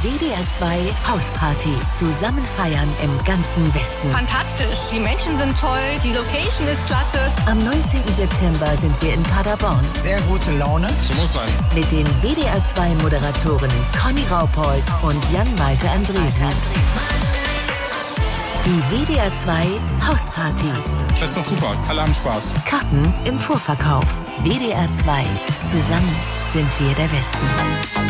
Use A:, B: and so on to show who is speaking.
A: WDR 2 Hausparty. Zusammen feiern im ganzen Westen.
B: Fantastisch. Die Menschen sind toll. Die Location ist klasse.
A: Am 19. September sind wir in Paderborn.
C: Sehr gute Laune.
D: So muss sein.
A: Mit den WDR 2 Moderatorinnen Conny Raupold und Jan-Malte Andresen. Die WDR 2 Hausparty.
D: Das ist doch super. Alle haben Spaß.
A: Karten im Vorverkauf. WDR 2. Zusammen sind wir der Westen.